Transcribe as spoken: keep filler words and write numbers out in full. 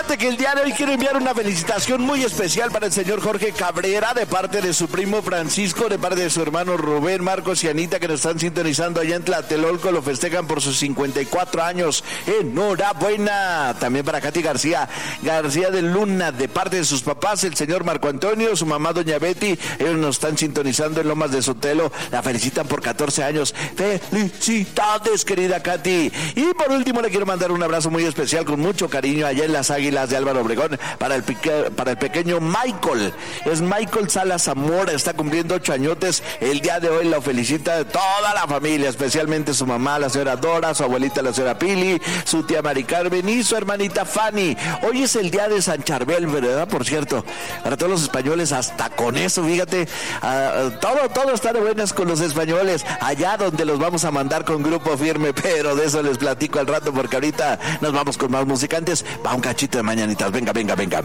Fíjate que el día de hoy quiero enviar una felicitación muy especial para el señor Jorge Cabrera, de parte de su primo Francisco, de parte de su hermano Rubén, Marcos y Anita, que nos están sintonizando allá en Tlatelolco. Lo festejan por sus cincuenta y cuatro años. Enhorabuena. También para Katy García, García de Luna, de parte de sus papás, el señor Marco Antonio, su mamá doña Betty. Ellos nos están sintonizando en Lomas de Sotelo. La felicitan por catorce años. Felicidades, querida Katy. Y por último le quiero mandar un abrazo muy especial con mucho cariño allá en las Águilas de Álvaro Obregón para el, pique, para el pequeño Michael. Es Michael Salas Zamora, está cumpliendo ocho añotes. El día de hoy lo felicita toda la familia, especialmente su mamá, la señora Dora, su abuelita, la señora Pili, su tía Mari Carmen y su hermanita Fanny. Hoy es el día de San Charbel, ¿verdad? Por cierto, para todos los españoles, hasta con eso, fíjate, uh, todo, todo está de buenas con los españoles, allá donde los vamos a mandar con Grupo Firme, pero de eso les platico al rato, porque ahorita nos vamos con más musicantes. Va un cachito de mañanitas, venga, venga, venga.